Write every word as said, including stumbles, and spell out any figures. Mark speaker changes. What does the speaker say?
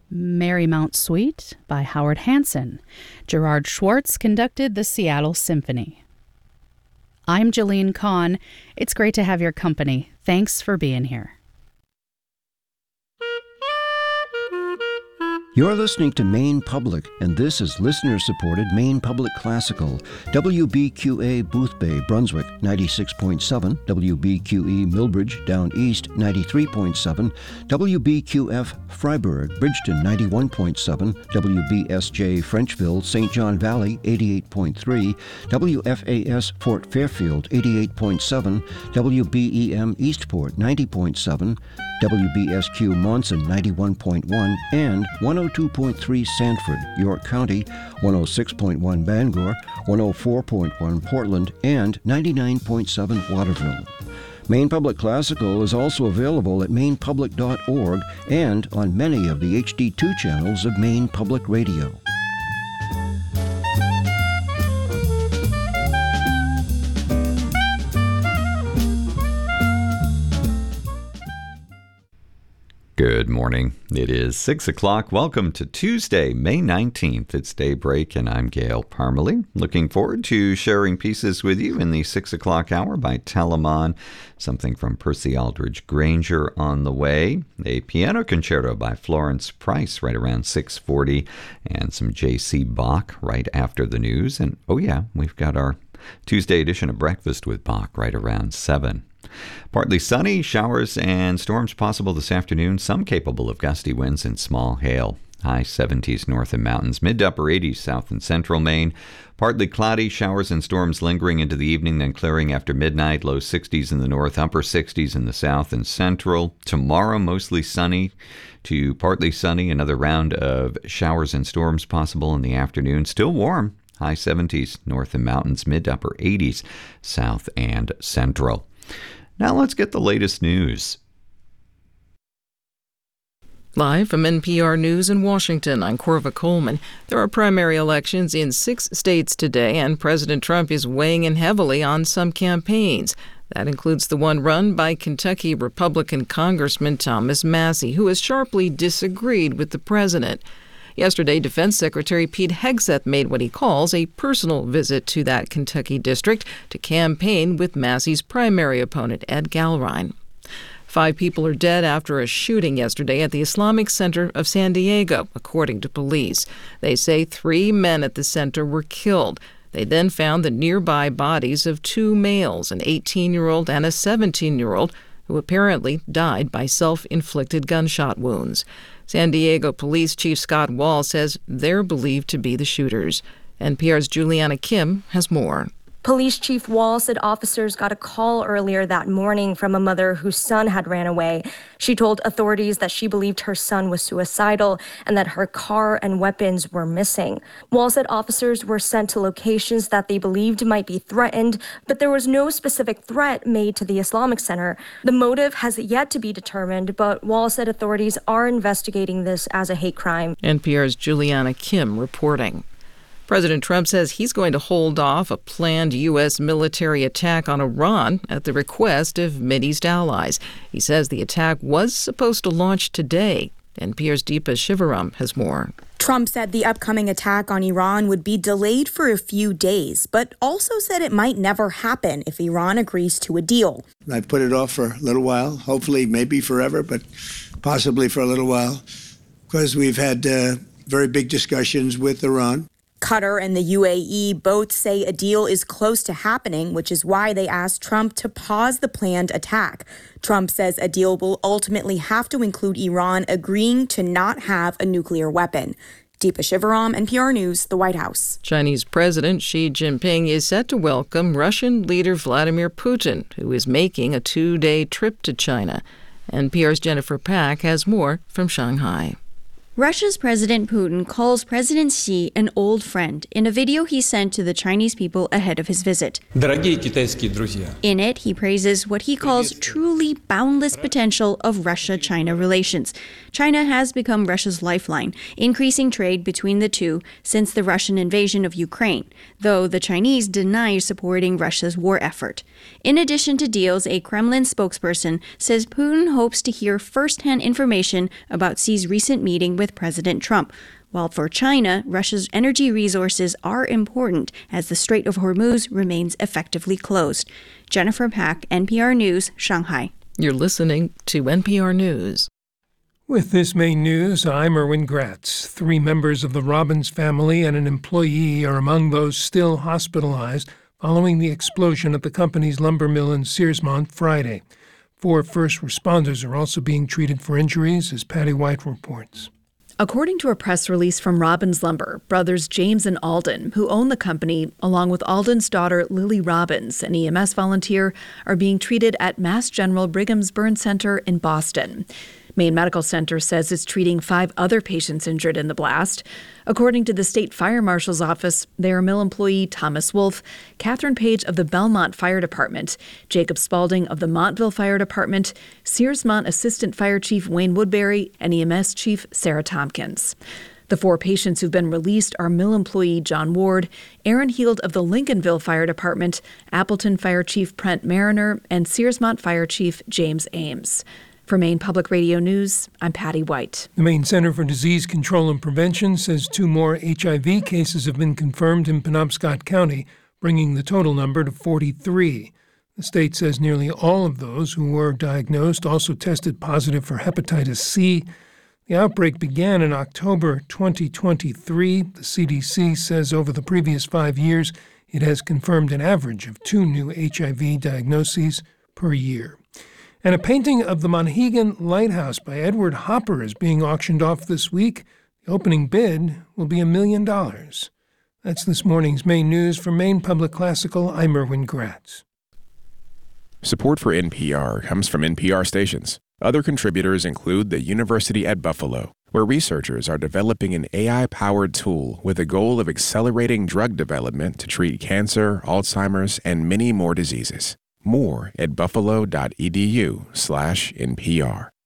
Speaker 1: Marymount Suite by Howard Hanson. Gerard Schwartz conducted the Seattle Symphony. I'm Jolene Kahn. It's great to have your company. Thanks for being here.
Speaker 2: You're listening to Maine Public, and this is listener-supported Maine Public Classical. W B Q A Boothbay, Brunswick, ninety-six point seven. W B Q E Millbridge, Down East, ninety-three point seven. W B Q F Freiburg, Bridgeton, ninety-one point seven. W B S J Frenchville, Saint John Valley, eighty-eight point three. W F A S Fort Fairfield, eighty-eight point seven. W B E M Eastport, ninety point seven. W B S Q Monson, ninety-one point one, and one oh two point three Sanford, York County, one oh six point one Bangor, one oh four point one Portland, and ninety-nine point seven Waterville. Maine Public Classical is also available at maine public dot org and on many of the H D two channels of Maine Public Radio.
Speaker 3: Good morning. It is six o'clock. Welcome to Tuesday, May nineteenth. It's Daybreak, and I'm Gail Parmalee. Looking forward to sharing pieces with you in the six o'clock hour by Telemann. Something from Percy Aldridge Granger on the way. A piano concerto by Florence Price right around six forty. And some J C Bach right after the news. And, oh yeah, we've got our Tuesday edition of Breakfast with Bach right around seven. Partly sunny, showers and storms possible this afternoon, some capable of gusty winds and small hail. High seventies north and mountains, mid to upper eighties south and central Maine. Partly cloudy, showers and storms lingering into the evening, then clearing after midnight. Low sixties in the north, upper sixties in the south and central. Tomorrow, mostly sunny to partly sunny. Another round of showers and storms possible in the afternoon. Still warm. High seventies north and mountains, mid to upper eighties south and central. Now let's get the latest news.
Speaker 4: Live from N P R News in Washington, I'm Corva Coleman. There are primary elections in six states today, and President Trump is weighing in heavily on some campaigns. That includes the one run by Kentucky Republican Congressman Thomas Massie, who has sharply disagreed with the president. Yesterday, Defense Secretary Pete Hegseth made what he calls a personal visit to that Kentucky district to campaign with Massie's primary opponent, Ed Galrine. Five people are dead after a shooting yesterday at the Islamic Center of San Diego, according to police. They say three men at the center were killed. They then found the nearby bodies of two males, an eighteen-year-old and a seventeen-year-old, who apparently died by self-inflicted gunshot wounds. San Diego Police Chief Scott Wall says they're believed to be the shooters. N P R's Juliana Kim has more.
Speaker 5: Police Chief Wall said officers got a call earlier that morning from a mother whose son had ran away. She told authorities that she believed her son was suicidal and that her car and weapons were missing. Wall said officers were sent to locations that they believed might be threatened, but there was no specific threat made to the Islamic Center. The motive has yet to be determined, but Wall said authorities are investigating this as a hate crime.
Speaker 4: N P R's Juliana Kim reporting. President Trump says he's going to hold off a planned U S military attack on Iran at the request of Mideast allies. He says the attack was supposed to launch today. N P R's Deepa Shivaram has more.
Speaker 6: Trump said the upcoming attack on Iran would be delayed for a few days, but also said it might never happen if Iran agrees to a deal.
Speaker 7: I've put it off for a little while, hopefully maybe forever, but possibly for a little while, because we've had uh, very big discussions with Iran.
Speaker 6: Qatar and the U A E both say a deal is close to happening, which is why they asked Trump to pause the planned attack. Trump says a deal will ultimately have to include Iran agreeing to not have a nuclear weapon. Deepa Shivaram, N P R News, the White House.
Speaker 4: Chinese President Xi Jinping is set to welcome Russian leader Vladimir Putin, who is making a two-day trip to China. N P R's Jennifer Pack has more from Shanghai.
Speaker 8: Russia's President Putin calls President Xi an old friend in a video he sent to the Chinese people ahead of his visit. In it, he praises what he calls truly boundless potential of Russia-China relations. China has become Russia's lifeline, increasing trade between the two since the Russian invasion of Ukraine, though the Chinese deny supporting Russia's war effort. In addition to deals, a Kremlin spokesperson says Putin hopes to hear first-hand information about Xi's recent meeting with with President Trump. While for China, Russia's energy resources are important as the Strait of Hormuz remains effectively closed. Jennifer Pack, N P R News, Shanghai.
Speaker 4: You're listening to N P R News.
Speaker 9: With this main news, I'm Erwin Gratz. Three members of the Robbins family and an employee are among those still hospitalized following the explosion at the company's lumber mill in Searsmont Friday. Four first responders are also being treated for injuries, as Patty White reports.
Speaker 10: According to a press release from Robbins Lumber, brothers James and Alden, who own the company, along with Alden's daughter Lily Robbins, an E M S volunteer, are being treated at Mass General Brigham's Burn Center in Boston. Maine Medical Center says it's treating five other patients injured in the blast. According to the state fire marshal's office, they are mill employee Thomas Wolf, Catherine Page of the Belmont Fire Department, Jacob Spalding of the Montville Fire Department, Searsmont Assistant Fire Chief Wayne Woodbury, and E M S Chief Sarah Tompkins. The four patients who've been released are mill employee John Ward, Aaron Heald of the Lincolnville Fire Department, Appleton Fire Chief Brent Mariner, and Searsmont Fire Chief James Ames. For Maine Public Radio News, I'm Patty White.
Speaker 9: The Maine Center for Disease Control and Prevention says two more H I V cases have been confirmed in Penobscot County, bringing the total number to forty-three. The state says nearly all of those who were diagnosed also tested positive for hepatitis C. The outbreak began in October twenty twenty-three. The C D C says over the previous five years, it has confirmed an average of two new H I V diagnoses per year. And a painting of the Monhegan Lighthouse by Edward Hopper is being auctioned off this week. The opening bid will be a million dollars. That's this morning's Maine News. For Maine Public Classical, I'm Erwin Gratz.
Speaker 11: Support for N P R comes from N P R stations. Other contributors include the University at Buffalo, where researchers are developing an A I-powered tool with the goal of accelerating drug development to treat cancer, Alzheimer's, and many more diseases. More at buffalo.edu slash NPR.